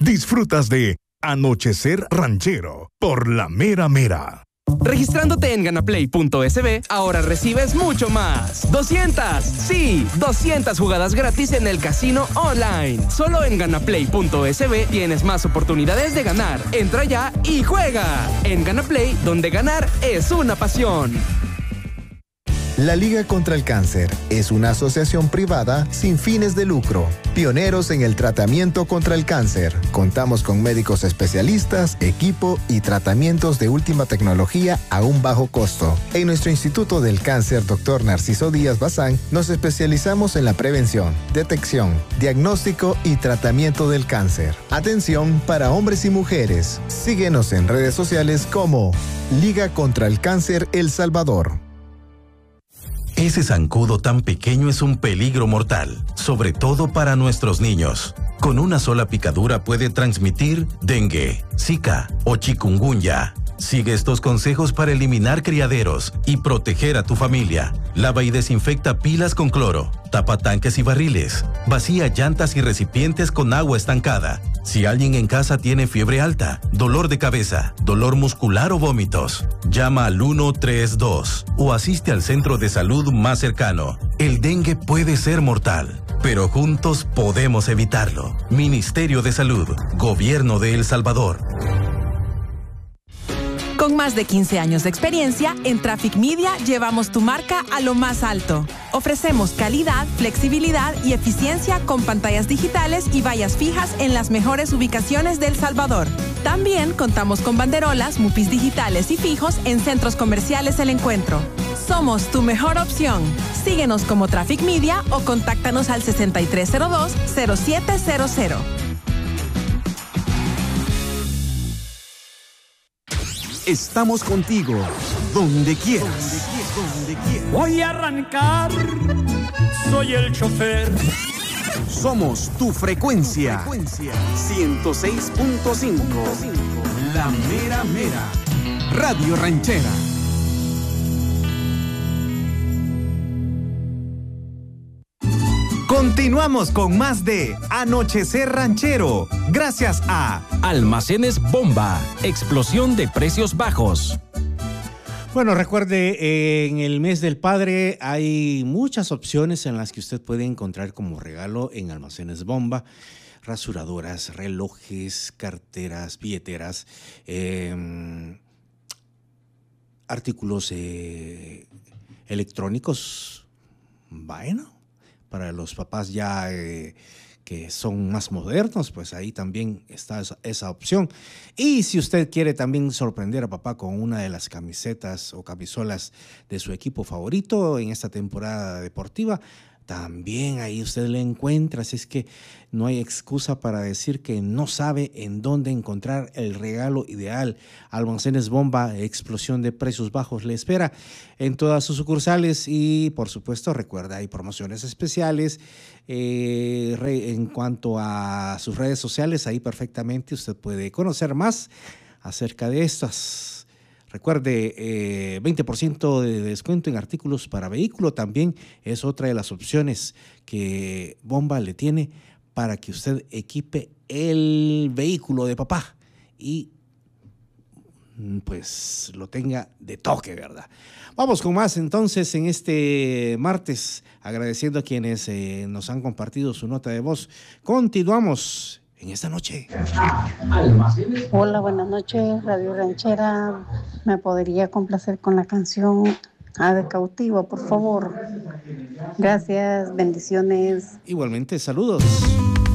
disfrutas de Anochecer Ranchero por La Mera Mera. Registrándote en ganaplay.sb, ahora recibes mucho más. 200 jugadas gratis en el casino online. Solo en ganaplay.sb tienes más oportunidades de ganar. Entra ya y juega. En Ganaplay, donde ganar es una pasión. La Liga contra el Cáncer es una asociación privada sin fines de lucro, pioneros en el tratamiento contra el cáncer. Contamos con médicos especialistas, equipo y tratamientos de última tecnología a un bajo costo. En nuestro Instituto del Cáncer, Dr. Narciso Díaz Bazán, nos especializamos en la prevención, detección, diagnóstico y tratamiento del cáncer. Atención para hombres y mujeres. Síguenos en redes sociales como Liga contra el Cáncer El Salvador. Ese zancudo tan pequeño es un peligro mortal, sobre todo para nuestros niños. Con una sola picadura puede transmitir dengue, zika o chikungunya. Sigue estos consejos para eliminar criaderos y proteger a tu familia. Lava y desinfecta pilas con cloro. Tapa tanques y barriles. Vacía llantas y recipientes con agua estancada. Si alguien en casa tiene fiebre alta, dolor de cabeza, dolor muscular o vómitos, llama al 132 o asiste al centro de salud más cercano. El dengue puede ser mortal, pero juntos podemos evitarlo. Ministerio de Salud, Gobierno de El Salvador. Con más de 15 años de experiencia, en Traffic Media llevamos tu marca a lo más alto. Ofrecemos calidad, flexibilidad y eficiencia con pantallas digitales y vallas fijas en las mejores ubicaciones de El Salvador. También contamos con banderolas, mupis digitales y fijos en centros comerciales El Encuentro. Somos tu mejor opción. Síguenos como Traffic Media o contáctanos al 6302-0700. Estamos contigo, donde quieras. Voy a arrancar, soy el chofer. Somos tu frecuencia. 106.5. La Mera Mera. Radio Ranchera. Continuamos con más de Anochecer Ranchero, gracias a Almacenes Bomba, explosión de precios bajos. Bueno, recuerde, en el mes del padre hay muchas opciones en las que usted puede encontrar como regalo en Almacenes Bomba. Rasuradoras, relojes, carteras, billeteras, artículos electrónicos. Bueno, para los papás ya que son más modernos, pues ahí también está esa opción. Y si usted quiere también sorprender a papá con una de las camisetas o camisolas de su equipo favorito en esta temporada deportiva, también ahí usted le encuentra. Así es que no hay excusa para decir que no sabe en dónde encontrar el regalo ideal. Almacenes Bomba, explosión de precios bajos, le espera en todas sus sucursales y, por supuesto, recuerda, hay promociones especiales. En cuanto a sus redes sociales, ahí perfectamente usted puede conocer más acerca de estas. Recuerde, 20% de descuento en artículos para vehículo también es otra de las opciones que Bomba le tiene para que usted equipe el vehículo de papá y pues lo tenga de toque, ¿verdad? Vamos con más entonces en este martes, agradeciendo a quienes nos han compartido su nota de voz. Continuamos en esta noche. Hola, buenas noches, Radio Ranchera. ¿Me podría complacer con la canción Ave Cautiva, por favor? Gracias, bendiciones. Igualmente, saludos.